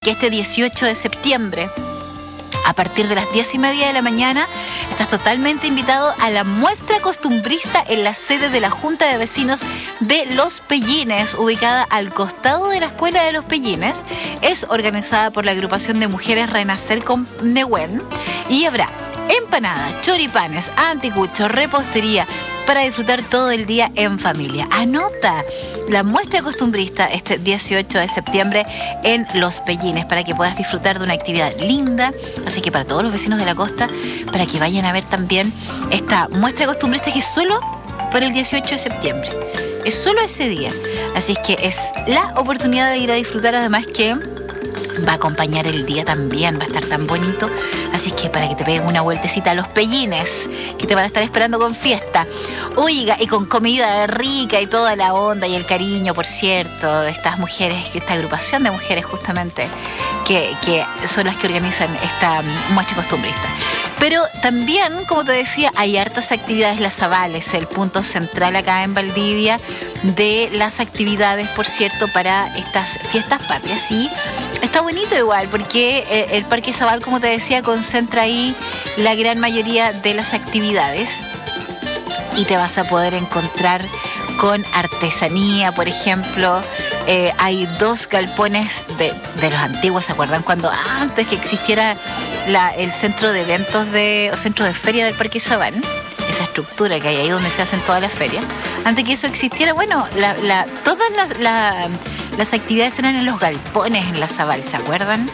que este 18 de septiembre, a partir de las 10:30 de la mañana, estás totalmente invitado a la muestra costumbrista en la sede de la Junta de Vecinos de Los Pellines, ubicada al costado de la Escuela de Los Pellines. Es organizada por la agrupación de mujeres Renacer con Nehuen y habrá empanadas, choripanes, anticuchos, repostería para disfrutar todo el día en familia. Anota la muestra costumbrista este 18 de septiembre en Los Pellines para que puedas disfrutar de una actividad linda. Así que para todos los vecinos de la costa, para que vayan a ver también esta muestra costumbrista que es solo por el 18 de septiembre. Es solo ese día. Así es que es la oportunidad de ir a disfrutar, además que va a acompañar el día también, va a estar tan bonito. Así es que para que te peguen una vueltecita a Los Pellines, que te van a estar esperando con fiesta. Oiga, y con comida rica y toda la onda y el cariño, por cierto, de estas mujeres, esta agrupación de mujeres justamente, que son las que organizan esta muestra costumbrista. Pero también, como te decía, hay hartas actividades. La Zabal es el punto central acá en Valdivia de las actividades, por cierto, para estas fiestas patrias. Y está bonito igual, porque el Parque Zabal, como te decía, concentra ahí la gran mayoría de las actividades. Y te vas a poder encontrar con artesanía, por ejemplo. Hay 2 galpones de los antiguos, ¿se acuerdan? Cuando antes que existiera el centro de eventos o centro de feria del Parque Zabal, esa estructura que hay ahí donde se hacen todas las ferias, antes que eso existiera, bueno, todas las actividades eran en los galpones en la Zabal, ¿se acuerdan?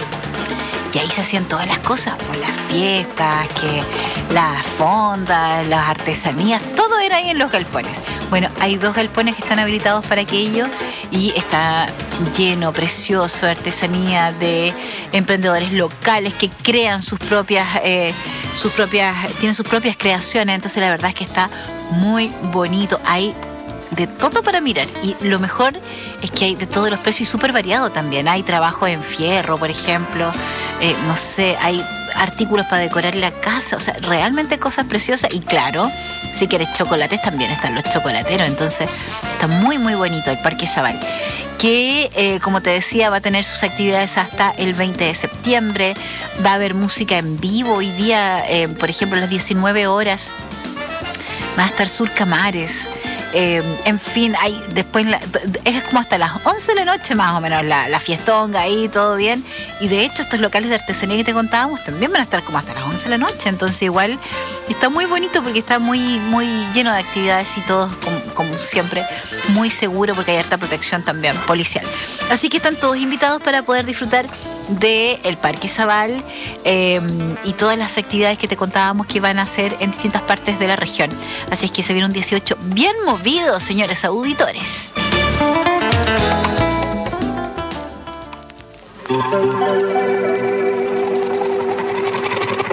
Y ahí se hacían todas las cosas, pues las fiestas, que las fondas, las artesanías, todo era ahí en los galpones. Bueno, hay 2 galpones que están habilitados para aquello y está lleno, precioso, de artesanía, de emprendedores locales que crean tienen sus propias creaciones. Entonces la verdad es que está muy bonito. Hay de todo para mirar, y lo mejor es que hay de todos los precios y súper variado también. Hay trabajo en fierro, por ejemplo, no sé, hay artículos para decorar la casa, o sea, realmente cosas preciosas. Y claro, si quieres chocolates también están los chocolateros. Entonces está muy muy bonito el Parque Zabal, que como te decía va a tener sus actividades hasta el 20 de septiembre. Va a haber música en vivo hoy día, por ejemplo a las 19 horas va a estar Surca Mares. En fin, hay después es como hasta las 11 de la noche más o menos la fiestonga ahí, todo bien. Y de hecho estos locales de artesanía que te contábamos también van a estar como hasta las 11 de la noche. Entonces igual está muy bonito porque está muy, muy lleno de actividades y todo, como siempre, muy seguro porque hay harta protección también policial. Así que están todos invitados para poder disfrutar del Parque Zabal y todas las actividades que te contábamos que van a hacer en distintas partes de la región. Así es que se viene un 18 bien movido, señores auditores.